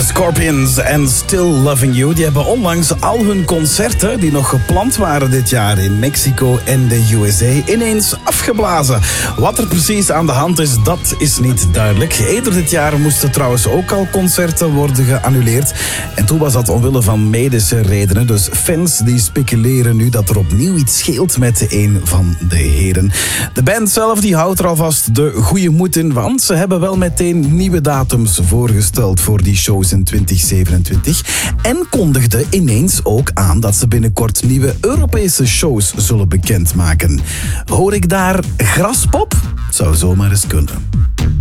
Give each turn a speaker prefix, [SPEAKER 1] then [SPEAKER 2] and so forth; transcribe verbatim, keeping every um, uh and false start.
[SPEAKER 1] Scorpions en Still Loving You. Die hebben onlangs al hun concerten die nog gepland waren dit jaar in Mexico en de U S A ineens afgeblazen. Wat er precies aan de hand is, dat is niet duidelijk. Eerder dit jaar moesten trouwens ook al concerten worden geannuleerd. En toen was dat omwille van medische redenen. Dus fans die speculeren nu dat er opnieuw iets scheelt met een van de heren. De band zelf die houdt er alvast de goede moed in, want ze hebben wel meteen nieuwe datums voorgesteld voor die shows in twintig zevenentwintig. En kondigde ineens ook aan dat ze binnenkort nieuwe Europese shows zullen bekendmaken. Hoor ik daar Graspop? Zou zomaar eens kunnen.